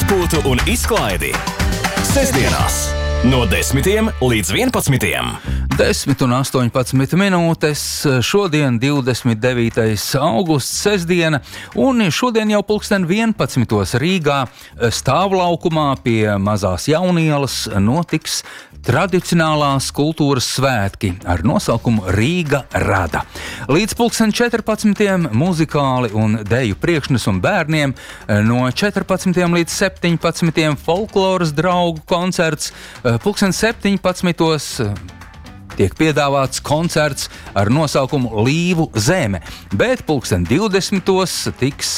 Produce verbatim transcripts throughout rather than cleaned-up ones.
atpūtu un izklaidi sestdienās no desmitiem līdz vienpadsmitiem. desmit un astoņpadsmit minūtes, šodien divdesmit devītais augusts, sestdiena, un šodien jau pulksten vienpadsmitos Rīgā stāvlaukumā pie Mazās Jaunielas notiks tradicionālās kultūras svētki ar nosaukumu Rīga rada. Līdz pulksten četrpadsmitiem muzikāli un deju priekšnesumi bērniem, no četrpadsmitiem līdz septiņpadsmitiem folkloras draugu koncerts, pulksten septiņpadsmitos tiek piedāvāts koncerts ar nosaukumu Līvu zeme, bet pulksten divdesmitos tiks,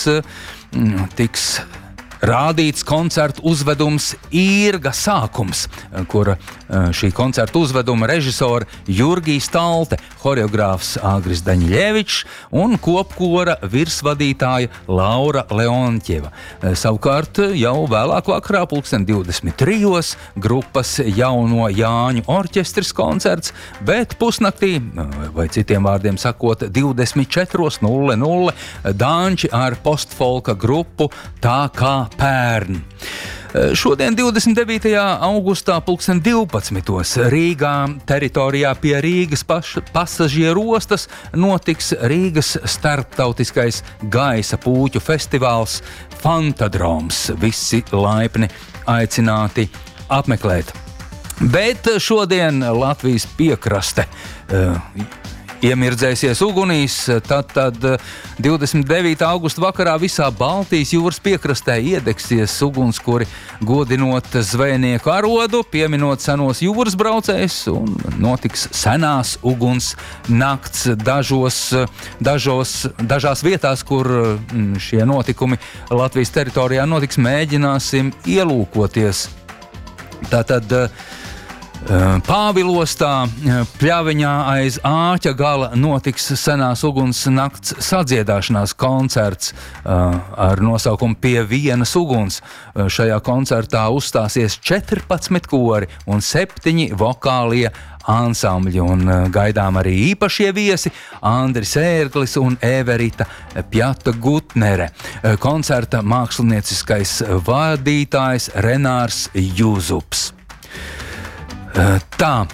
tiks rādīts koncertu uzvedums Īrga sākums, kura šī koncerta uzveduma režisora Jurgijs Talte, horeogrāfs Agris Daņļevičs un kopkora virsvadītāja Laura Leontjeva. Savukārt jau vēlāk vakarā pulksten divdesmit trijos grupas Jauno Jāņu orķestris koncerts, bet pusnaktī, vai citiem vārdiem sakot, divdesmit četros nulle nulle Dāņi ar postfolka grupu Tā kā pērn. Šodien divdesmit devītajā augustā pulksten divpadsmitos Rīgā teritorijā pie Rīgas paš, pasažieru ostas notiks Rīgas starptautiskais gaisa pūķu festivāls Fantadroms. Visi laipni aicināti apmeklēt. Bet šodien Latvijas piekraste uh, iemirdzēsies ugunīs, tad, tad divdesmit devītā augusta vakarā visā Baltijas jūras piekrastē iedegsies ugunskuri, godinot zvejnieku arodu, pieminot senos jūras braucējus, un notiks senās uguns nakts dažos, dažos, dažās vietās, kur šie notikumi Latvijas teritorijā notiks, mēģināsim ielūkoties. Tātad Pāvilostā, Pļaviņā aiz āķa gala notiks senās uguns nakts sadziedāšanās koncerts ar nosaukumu Pie vienas uguns. Šajā koncertā uzstāsies četrpadsmit kori un septiņi vokālie ansambļi, un gaidām arī īpašie viesi Andris Ērglis un Everita Pjata Gutnere. Koncerta mākslinieckais vadītājs Renārs Juzups. Tā.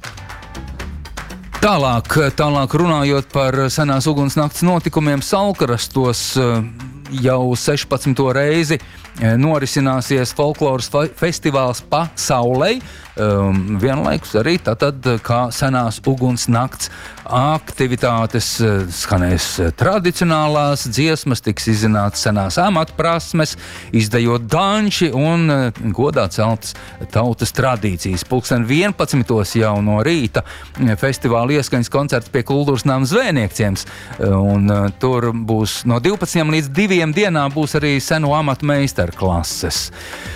Tālāk, tālāk runājot par senās uguns nakts notikumiem, Salkarastos jau sešpadsmito reizi norisināsies folkloras festivāls Pasaulei, um, vienlaikus arī tātad kā senās uguns nakts aktivitātes skanēs tradicionālās dziesmas, tiks izzināts senās amatprasmes, izdejot danči un godā celtas tautas tradīcijas. Pulksten vienpadsmitos jau no rīta festivāla ieskaņas koncerts pie Kultūras nama Zvejniekciems, un tur būs no divpadsmitiem līdz diviem dienām būs arī seno amatu meistaru klases.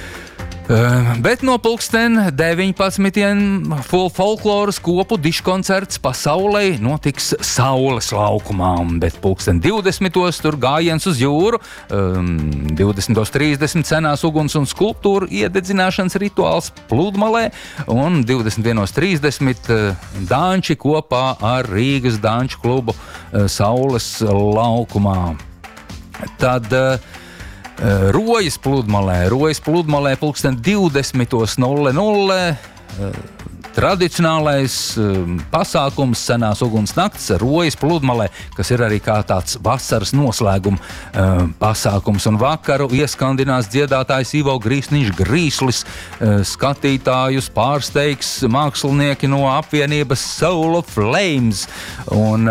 Uh, bet no pulksten deviņpadsmitiem folkloras kopu diškoncerts Pasaulei notiks Saules laukumā, bet pulksten divdesmitos tur gājiens uz jūru, um, divdesmit trīsdesmit senās uguns un skulptūru iededzināšanas rituāls Pludmalē, un divdesmit viens trīsdesmit uh, Dāņi kopā ar Rīgas Dāņu klubu uh, Saules laukumā. Tad uh, Rojas Pludmalē, Rojas Pludmalē pulksten divdesmit nulle nulle tradicionālais pasākums senās uguns nakts Rojas Pludmalē, kas ir arī kā tāds vasaras noslēguma pasākums, un vakaru ieskandinās dziedātājs Ivo Grīsniņš Grīslis, skatītājus pārsteigs mākslinieki no apvienības Soul of Flames, un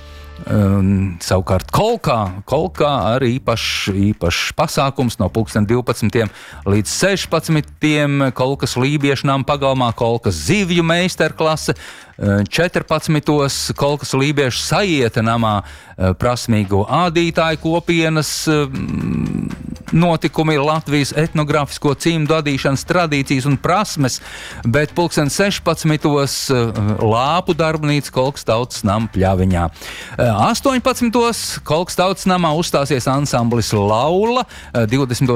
Um, savukārt Kolkā, Kolkā arī īpašs īpašs pasākums no pulksten divpadsmitiem līdz sešpadsmitiem Kolkas lībiešu nama pagalmā Kolkas zivju meistarklase, četrpadsmitos Kolkas lībiešu sajieta namā prasmīgo ādītāju kopienas notikumi, Latvijas etnografisko cimdu adīšanas tradīcijas un prasmes, bet pulksten sešpadsmitos Lāpu darbnīca Kolkas tautas nama Pļaviņā. astoņpadsmitos Kolkas tautas namā uzstāsies ansamblis Laula, divdesmit